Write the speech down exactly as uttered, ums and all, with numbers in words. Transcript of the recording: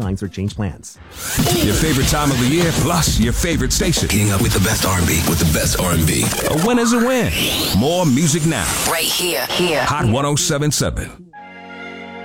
Or change plans. Your favorite time of the year, plus your favorite station. Getting up with the best R and B, with the best R and B. A win is a win. More music now. Right here, here. Hot one oh seven point seven.